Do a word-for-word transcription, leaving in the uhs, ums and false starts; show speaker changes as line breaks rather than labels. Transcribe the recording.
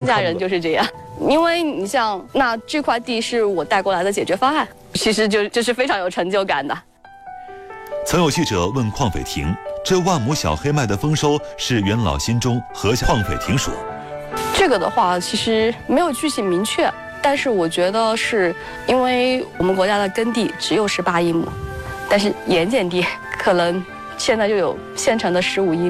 家人就是这样。因为你像那这块地是我带过来的解决方案，其实就就是非常有成就感的。
曾有记者问邝斐婷，这万亩小黑麦的丰收是元老心中何邝斐婷说，
这个的话其实没有具体明确，但是我觉得是因为我们国家的耕地只有十八亿亩，但是盐碱地可能现在就有现成的十五亿。